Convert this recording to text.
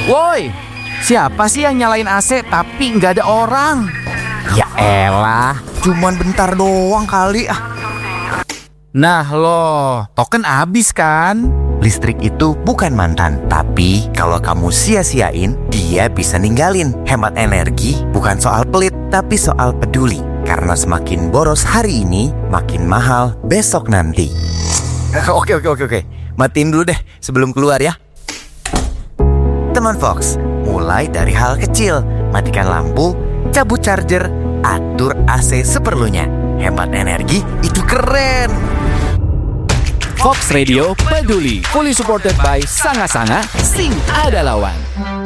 Woi, siapa sih yang nyalain AC tapi nggak ada orang? Ya elah, cuman bentar doang kali ah. Nah lo, token habis kan? Listrik itu bukan mantan, tapi kalau kamu sia-siain, dia bisa ninggalin. Hemat energi bukan soal pelit, tapi soal peduli. Karena semakin boros hari ini, makin mahal besok nanti. Oke. Matiin dulu deh sebelum keluar ya. Teman Fox, mulai dari hal kecil. Matikan lampu, cabut charger, atur AC seperlunya. Hemat energi itu keren. Fox Radio peduli, fully supported by Sanga Sanga, Sing Ada Lawan.